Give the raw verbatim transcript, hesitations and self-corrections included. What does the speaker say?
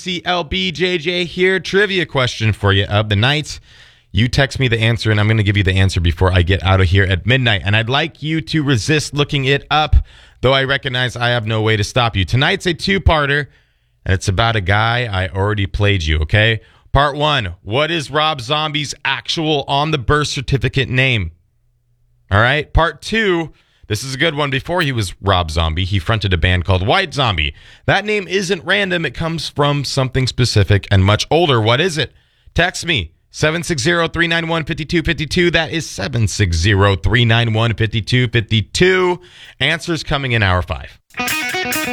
C L B J J here. Trivia question for you of the night. You text me the answer, and I'm going to give you the answer before I get out of here at midnight. And I'd like you to resist looking it up, though I recognize I have no way to stop you. Tonight's a two-parter, and it's about a guy I already played you, okay? Part one, what is Rob Zombie's actual on-the-birth certificate name? All right? Part two, this is a good one. Before he was Rob Zombie, he fronted a band called White Zombie. That name isn't random. It comes from something specific and much older. What is it? Text me. seven six zero, three nine one, five two five two. That is seven six zero, three nine one, five two five two. Answers coming in hour five.